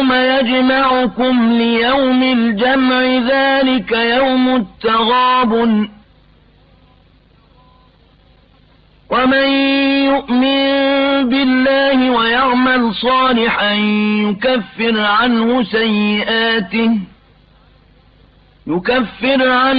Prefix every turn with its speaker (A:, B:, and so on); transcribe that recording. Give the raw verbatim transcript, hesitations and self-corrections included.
A: يوم يجمعكم ليوم الجمع ذلك يوم التغابن ومن يؤمن بالله ويعمل صالحا يكفر عنه سيئاته يكفر عنه